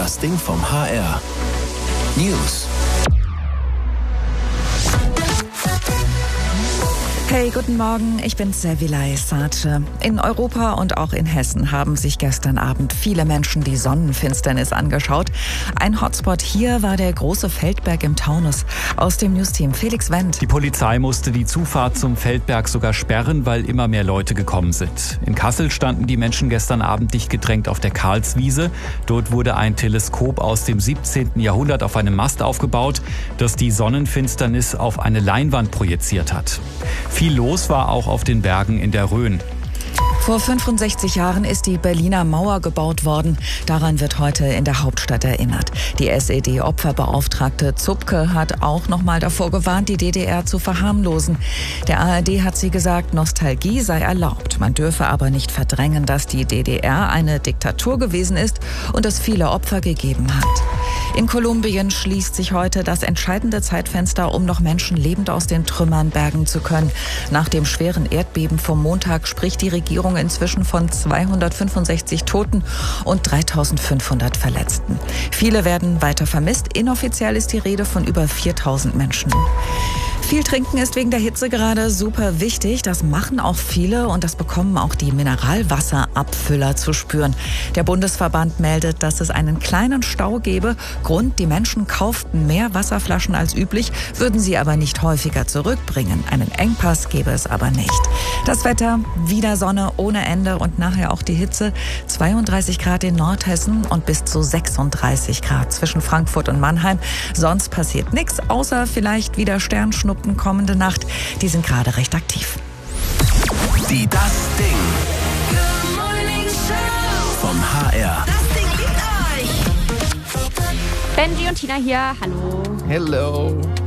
Das Ding vom HR. News. Hey, guten Morgen, ich bin Servilay Sace. In Europa und auch in Hessen haben sich gestern Abend viele Menschen die Sonnenfinsternis angeschaut. Ein Hotspot hier war der große Feldberg im Taunus. Aus dem Newsteam Felix Wendt. Die Polizei musste die Zufahrt zum Feldberg sogar sperren, weil immer mehr Leute gekommen sind. In Kassel standen die Menschen gestern Abend dicht gedrängt auf der Karlswiese. Dort wurde ein Teleskop aus dem 17. Jahrhundert auf einem Mast aufgebaut, das die Sonnenfinsternis auf eine Leinwand projiziert hat. Viel los war auch auf den Bergen in der Rhön. Vor 65 Jahren ist die Berliner Mauer gebaut worden. Daran wird heute in der Hauptstadt erinnert. Die SED-Opferbeauftragte Zupke hat auch noch mal davor gewarnt, die DDR zu verharmlosen. Der ARD hat sie gesagt, Nostalgie sei erlaubt. Man dürfe aber nicht verdrängen, dass die DDR eine Diktatur gewesen ist und es viele Opfer gegeben hat. In Kolumbien schließt sich heute das entscheidende Zeitfenster, um noch Menschen lebend aus den Trümmern bergen zu können. Nach dem schweren Erdbeben vom Montag spricht die Regierung inzwischen von 265 Toten und 3.500 Verletzten. Viele werden weiter vermisst. Inoffiziell ist die Rede von über 4.000 Menschen. Viel trinken ist wegen der Hitze gerade super wichtig. Das machen auch viele und das bekommen auch die Mineralwasserabfüller zu spüren. Der Bundesverband meldet, dass es einen kleinen Stau gebe. Grund, die Menschen kauften mehr Wasserflaschen als üblich, würden sie aber nicht häufiger zurückbringen. Einen Engpass gäbe es aber nicht. Das Wetter, wieder Sonne ohne Ende und nachher auch die Hitze. 32 Grad in Nordhessen und bis zu 36 Grad zwischen Frankfurt und Mannheim. Sonst passiert nichts, außer vielleicht wieder Sternschnuppen kommende Nacht. Die sind gerade recht aktiv. Die Das Ding vom HR. Das Ding liebt euch. Benji und Tina hier, hallo. Hello.